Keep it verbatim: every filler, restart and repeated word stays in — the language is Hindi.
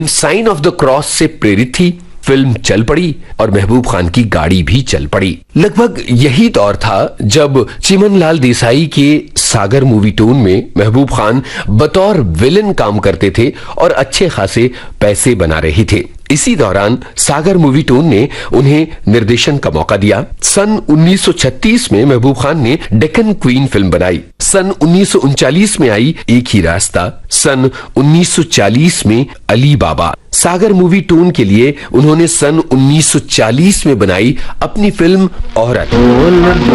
साइन ऑफ द क्रॉस से प्रेरित थी, फिल्म चल पड़ी और महबूब खान की गाड़ी भी चल पड़ी। लगभग यही दौर था जब चिमनलाल देसाई के सागर मूवी टून में महबूब खान बतौर विलन काम करते थे और अच्छे खासे पैसे बना रहे थे। इसी दौरान सागर मूवी टून ने उन्हें निर्देशन का मौका दिया। सन उन्नीस सौ छत्तीस में महबूब खान ने डेक्कन क्वीन फिल्म बनाई। सन उन्नीस सौ उनचालीस में आई एक ही रास्ता। सन उन्नीस सौ चालीस में अली बाबा। सागर मूवी टून के लिए उन्होंने सन उन्नीस सौ चालीस में बनाई अपनी फिल्म औरत।